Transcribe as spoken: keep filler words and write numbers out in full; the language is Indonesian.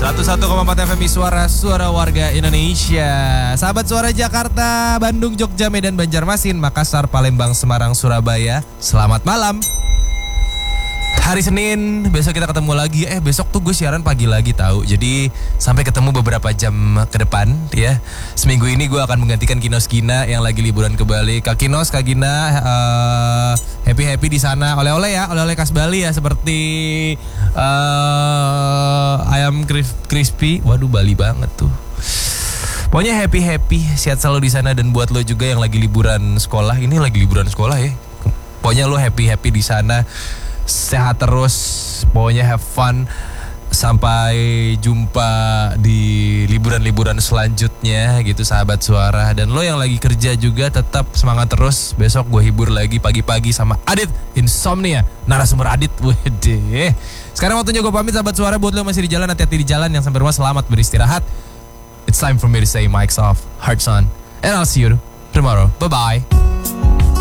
seratus satu koma empat F M I Suara, Suara Warga Indonesia. Sahabat Suara Jakarta, Bandung, Jogja, Medan, Banjarmasin, Makassar, Palembang, Semarang, Surabaya. Selamat malam. Hari Senin, besok kita ketemu lagi. Eh besok tuh gue siaran pagi lagi tahu. Jadi sampai ketemu beberapa jam ke depan ya. Seminggu ini gue akan menggantikan Kinos Gina yang lagi liburan ke Bali. Kak Kinos, Kak Gina, uh, happy-happy di sana. Oleh-oleh ya, oleh-oleh khas Bali ya. Seperti uh, ayam crispy. Waduh, Bali banget tuh. Pokoknya happy-happy, sehat selalu di sana. Dan buat lo juga yang lagi liburan sekolah, ini lagi liburan sekolah ya. Pokoknya lo happy-happy di sana. Sehat terus, pokoknya have fun. Sampai jumpa di liburan-liburan selanjutnya gitu sahabat Suara. Dan lo yang lagi kerja juga tetap semangat terus. Besok gue hibur lagi pagi-pagi sama Adit Insomnia, narasumber Adit. Wede. Sekarang waktunya gue pamit sahabat Suara. Buat lo masih di jalan, hati-hati di jalan. Yang sampai rumah selamat beristirahat. It's time for me to say mics off, hearts on, and I'll see you tomorrow. Bye-bye.